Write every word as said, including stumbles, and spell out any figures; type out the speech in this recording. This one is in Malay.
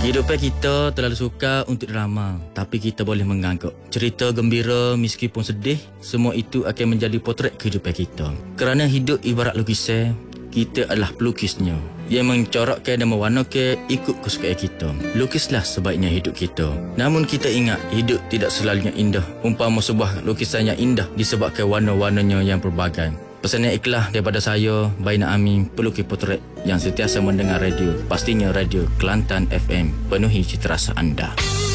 Kehidupan kita terlalu sukar untuk drama, tapi kita boleh menganggap cerita gembira meskipun sedih, semua itu akan menjadi potret kehidupan kita. Kerana hidup ibarat lukisan, kita adalah pelukisnya yang mencorakkan dan mewarnakan ikut kesukaan kita. Lukislah sebaiknya hidup kita. Namun kita ingat, hidup tidak selalunya indah. Umpama sebuah lukisan yang indah disebabkan warna-warnanya yang pelbagai. Pesan yang ikhlas daripada saya, Baina Amin, pelukis potret yang sentiasa mendengar radio. Pastinya radio Kelantan F M, penuhi cita rasa anda.